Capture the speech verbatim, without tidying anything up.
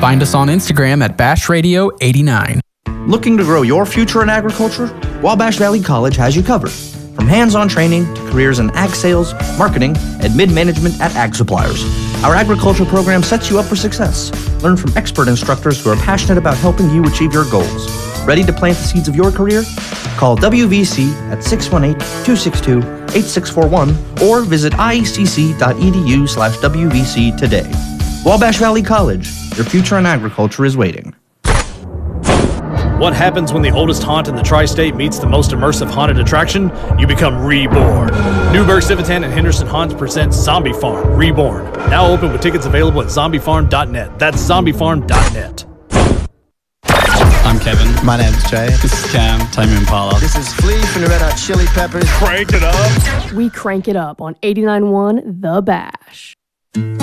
Find us on Instagram at Bash Radio eighty-nine. Looking to grow your future in agriculture? Wabash Valley College has you covered. From hands-on training to careers in ag sales, marketing, and mid-management at Ag Suppliers, our agriculture program sets you up for success. Learn from expert instructors who are passionate about helping you achieve your goals. Ready to plant the seeds of your career? Call W V C at six one eight, two six two, eight six four one or visit iecc.edu slash WVC today. Wabash Valley College, your future in agriculture is waiting. What happens when the oldest haunt in the tri-state meets the most immersive haunted attraction? You become reborn. Newburgh, Civitan, and Henderson Haunts presents Zombie Farm Reborn. Now open with tickets available at zombie farm dot net. That's zombie farm dot net. I'm Kevin. My name's Jay. This is Cam. Tame Impala. This is Flea from the Red Hot Chili Peppers. Crank it up. We crank it up on eighty-nine point one The Bash.